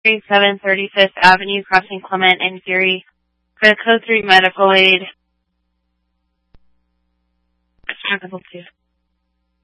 35th Avenue, crossing Clement and Geary for the Code 3 medical aid. It's 2.